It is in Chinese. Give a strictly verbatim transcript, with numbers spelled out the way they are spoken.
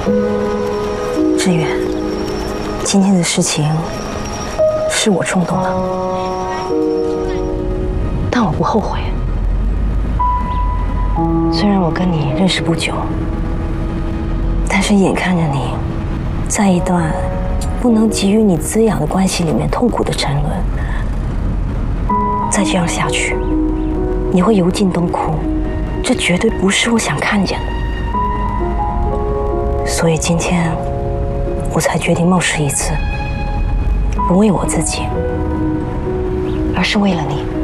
志远，今天的事情是我冲动了，但我不后悔。虽然我跟你认识不久，但是眼看着你在一段不能给予你滋养的关系里面痛苦的沉沦，再这样下去，你会油尽灯枯，这绝对不是我想看见的。所以今天我才决定冒失一次，不为我自己，而是为了你。